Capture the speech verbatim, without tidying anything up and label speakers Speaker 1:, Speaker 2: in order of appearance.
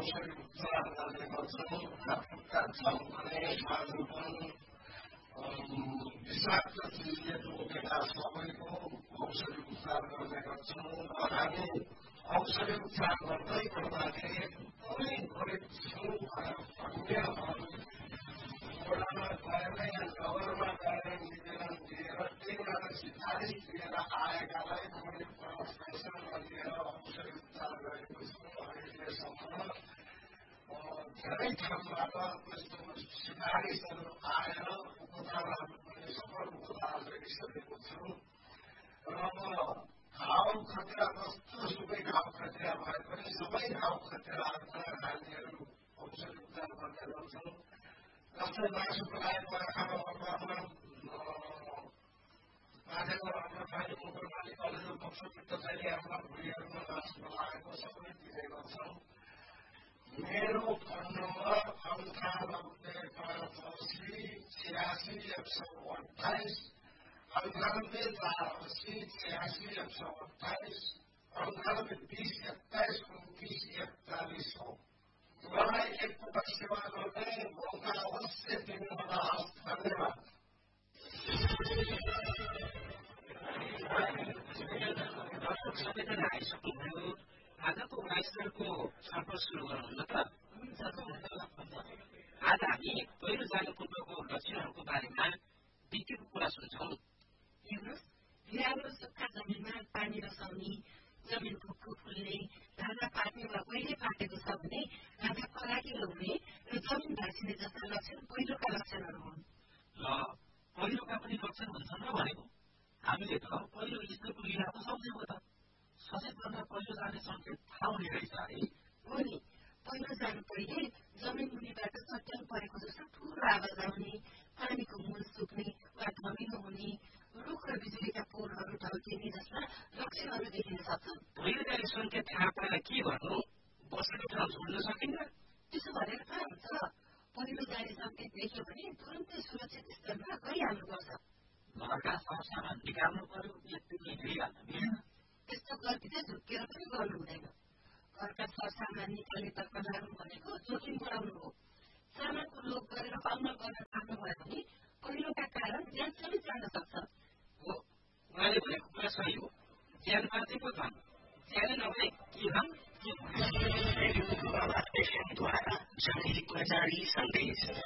Speaker 1: औषधि उपचार गर्ने गर्छौँ। हातखुट्टा छन् भने मार्नुपन विषाक्त चिजले टोकेका सबैको औषधि उपचार गर्ने गर्छौँ र हामी औषधि उपचार गर्दै गर्दाखेरि एकदमै गरिब छौँ भन्ने वडामा गएर या नगरमा गएर निवेदन दिएर त्यहीबाट सिफारिस दिएर आएकालाई मैले परामर्श लिएर औषधि उपचार गरेको छु। अहिलेसम्म धेरै ठाउँबाट त्यस्तो सिफारिसहरू आएर उपचारहरू पनि सफल उपचार गरिसकेको छु र म घाउ खतरा कस्तो सुकै घाउ खतरा भए पनि सबै घाउ खतराहरूमा हामीहरू औषधि उपचार गर्ने गर्छौँ। जस्तै मासु पकाएको आँखामा पर्वमा माथेको राम्रो खाने मुखमाली कलेजो पक्ष पित्त शैलीहरूमा भुँडीहरूमा मासु पकाएको सबै दिने गर्छौँ। मेरो फोन नम्बर अन्ठानब्बे पाँच असी छ्यासी एक सौ अठाइस अन्ठानब्बे चार असी छ्यासी एक सौ अठाइस अन्ठानब्बे बिस एक्काइस उन्तिस एकचालिस हो। मलाई एकपटक सेवा गर्ने मौका अवश्य दिनुहोला। धन्यवाद।
Speaker 2: दर्शक सबैजना आइसक्नुभयो। आजको माइस्टरको छलफल सुरु गरौँ न त। आज हामी पहिरो जानु पूर्वको लक्षणहरूको बारेमा विज्ञको कुरा सुन्छौँ।
Speaker 3: हेर्नुहोस्, बिरालो सुक्खा जमिनमा पानी रसाउने, जमिन खुक्खु फुल्ने, घाँदा पाक्ने वा पहिले पाकेको छ भने घाँदा फलाकिलो हुने र जमिन भाँसिने जस्ता लक्षण पहिरोका लक्षणहरू हुन्।
Speaker 2: ल, पहिरोका पनि लक्षण हुन्छन् र भनेको हामीले त पहिलो स्तरको लिएर पो सम्झेको त। सचेतभन्दा पहिरो जाने सङ्केत थाहा हुने रहेछ है।
Speaker 3: हो नि, पहिरो जानु पहिले जमिन मुनिबाट चट्याङ परेको जस्तो ठुलो आवाज आउने, पानीको मूल सुक्ने वा धमिलो हुने, रुख र बिजुलीका पोलहरू ढल्किने जस्ता लक्षणहरू देखिन सक्छन्।
Speaker 2: पहिरो जाने सङ्केत थाहा पाएर के गर्नु? बसेको ठाउँ छोड्न सकिन्न?
Speaker 3: त्यसो भनेर कहाँ हुन्छ? पहिरो जाने सङ्केत देख्यो भने तुरन्तै सुरक्षित स्थलमा गइहाल्नुपर्छ।
Speaker 2: घरका सरसामान निकाल्नु पर्यो, यत्तिकै हिँडिहाल्नु मिल्दैन।
Speaker 3: त्यस्तो गल्ती झुक्केर पनि गर्नु हुँदैन। घरका सरसामान निकाल्ने तर्फ लाग्नु भनेको जोखिम बढाउनु हो। सामानको लोभ गरेर पाउन गर्न थाल्नुभयो भने पहिरोका कारण ज्यान समेत जान सक्छ।
Speaker 2: हो, उहाँले भनेको कुरा सही हो। ज्यान बाँचेको धन, ज्यानै नभए के धन के हुँदैन।
Speaker 4: रेडियो एफएमद्वारा जारी सन्देश।